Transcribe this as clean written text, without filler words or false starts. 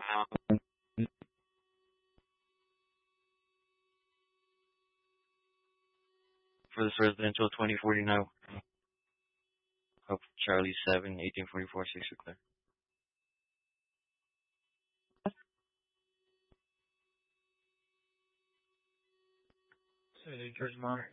For this residential 2049 of Charlie 7, 1844, 6 o'clock. Hey, George Monk.